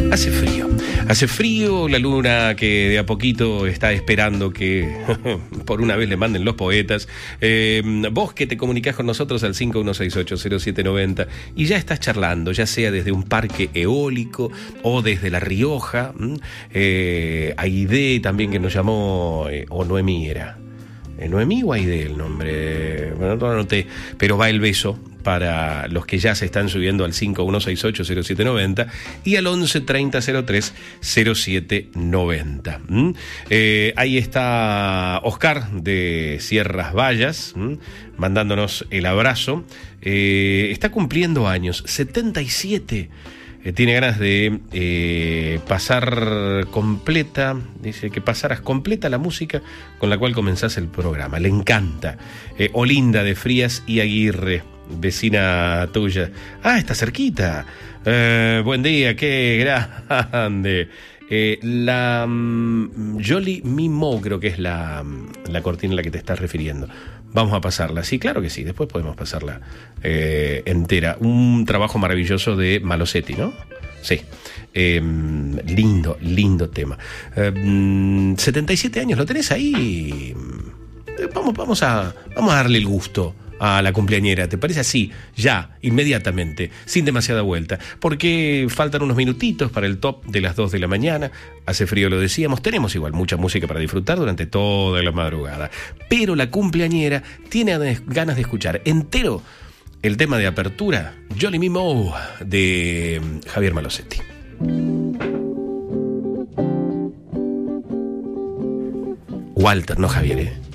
Hace frío, la luna que de a poquito está esperando que por una vez le manden los poetas. Vos que te comunicás con nosotros al 5168-0790 y ya estás charlando, ya sea desde un parque eólico o desde La Rioja. Aide también, que nos llamó, o Noemí era. Noemí o Aide el nombre, bueno, no lo anoté, pero va el beso para los que ya se están subiendo al 5168-0790 y al 11-3003-0790. Ahí está Oscar de Sierras Vallas, mandándonos el abrazo. Está cumpliendo años, 77. Tiene ganas de pasar completa, dice que pasaras completa la música con la cual comenzás el programa. Le encanta. Olinda de Frías y Aguirre, vecina tuya. Ah, está cerquita. Buen día, qué grande. La Jolly Mimo, creo que es la cortina a la que te estás refiriendo. Vamos a pasarla, sí, claro que sí, después podemos pasarla entera. Un trabajo maravilloso de Malosetti, ¿no? Sí. Lindo tema. 77 años, ¿lo tenés ahí? Vamos a darle el gusto a la cumpleañera, ¿te parece? Así, ya, inmediatamente, sin demasiada vuelta, porque faltan unos minutitos para el top de las 2 de la mañana, hace frío, lo decíamos, tenemos igual mucha música para disfrutar durante toda la madrugada, pero la cumpleañera tiene ganas de escuchar entero el tema de apertura, Jolly Mimo, de Javier Malosetti. Walter, no Javier,